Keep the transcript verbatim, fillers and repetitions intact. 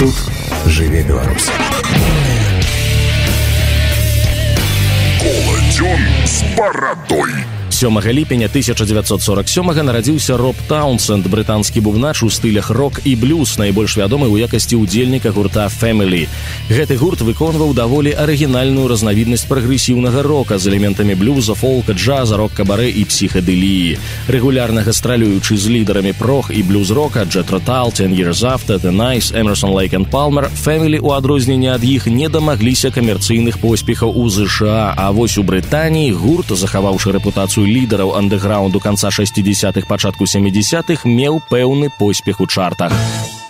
Тут жыве Беларусь. Коладзён з барадой. сёмага ліпеня тысяча дзевяцьсот сорок сёмага нарадзіўся Роб Таунсенд, брытанскі бубнач у стылях рок і блюз, найбольш вядомы ў якасці ўдзельніка гурта Family. Гэты гурт выконваў даволі арыгінальную разнавіднасць прагрэсіўнага рока з элементамі блюза, фолка, джаза, рок-кабарэ і псіхадэліі. Рэгулярна гастралюючы з лідарамі прог і блюз-рока Джетро Тал, Ten Years After, The Nice, Emerson, Lake and Palmer, Family, у адрозненне ад іх, не дамагліся камерцыйных поспехаў у ЗША, а вось у Брытаніі гурт, захаваўшы рэпутацыю лідараў андэграунду канца шэсцідзесятых, пачатку сямідзесятых, меў пэўны поспех у чартах.